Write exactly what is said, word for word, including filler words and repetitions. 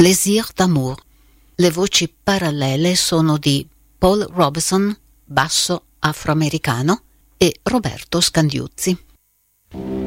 Plaisir d'amour. Le voci parallele sono di Paul Robeson, basso afroamericano, e Roberto Scandiuzzi.